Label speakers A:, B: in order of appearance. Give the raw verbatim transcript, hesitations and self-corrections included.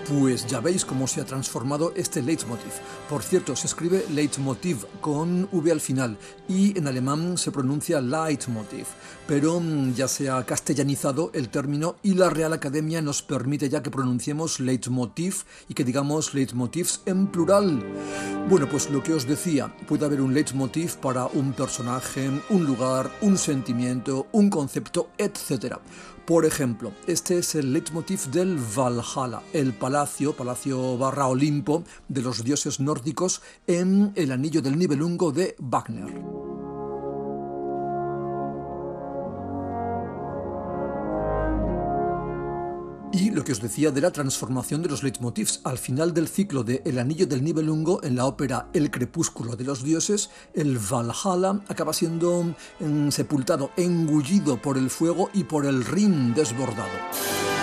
A: Pues ya veis cómo se ha transformado este Leitmotiv. Por cierto, se escribe Leitmotiv con V al final y en alemán se pronuncia Leitmotiv, pero ya se ha castellanizado el término y la Real Academia nos permite ya que pronunciemos Leitmotiv y que digamos Leitmotivs en plural. Bueno, pues lo que os decía, puede haber un Leitmotiv para un personaje, un lugar, un sentimiento, un concepto, etcétera. Por ejemplo, este es el Leitmotiv del Valhalla, el palacio, palacio barra Olimpo de los dioses nórdicos en El Anillo del Nibelungo de Wagner. Y lo que os decía de la transformación de los leitmotivs al final del ciclo de El Anillo del Nibelungo en la ópera El Crepúsculo de los Dioses, el Valhalla acaba siendo en, sepultado, engullido por el fuego y por el Rin desbordado.